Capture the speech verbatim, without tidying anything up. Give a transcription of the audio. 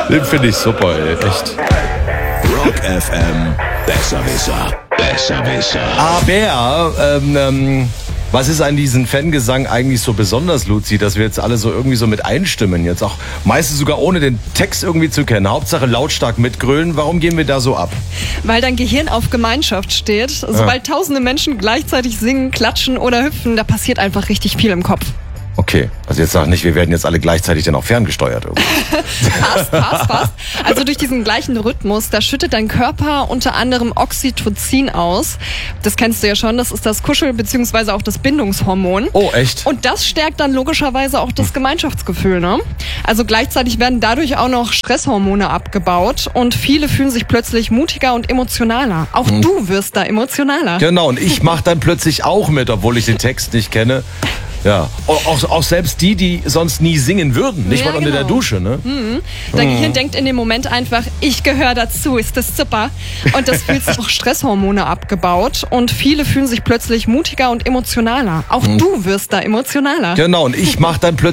Den finde ich super, ey. Echt. Rock F M, Besserwisser, Besserwisser. Aber, ähm, ähm, was ist an diesem Fangesang eigentlich so besonders, Luzi, dass wir jetzt alle so irgendwie so mit einstimmen jetzt auch, meistens sogar ohne den Text irgendwie zu kennen. Hauptsache lautstark mitgrölen. Warum gehen wir da so ab? Weil dein Gehirn auf Gemeinschaft steht. Sobald tausende Menschen gleichzeitig singen, klatschen oder hüpfen, da passiert einfach richtig viel im Kopf. Okay, also jetzt sag nicht, wir werden jetzt alle gleichzeitig dann auch ferngesteuert irgendwie. Passt, passt, passt. Also durch diesen gleichen Rhythmus, da schüttet dein Körper unter anderem Oxytocin aus. Das kennst du ja schon, das ist das Kuschel- bzw. auch das Bindungshormon. Oh, echt? Und das stärkt dann logischerweise auch das Gemeinschaftsgefühl, ne? Also gleichzeitig werden dadurch auch noch Stresshormone abgebaut und viele fühlen sich plötzlich mutiger und emotionaler. Auch hm. du wirst da emotionaler. Genau, und ich mache dann plötzlich auch mit, obwohl ich den Text nicht kenne. Ja, auch, auch selbst die, die sonst nie singen würden, nicht ja, mal unter genau. der Dusche, ne? Mhm. Dein mhm. Gehirn denkt in dem Moment einfach, ich gehöre dazu, ist das super. Und das fühlt sich auch Stresshormone abgebaut und viele fühlen sich plötzlich mutiger und emotionaler. Auch mhm. du wirst da emotionaler. Genau, und ich mache dann plötzlich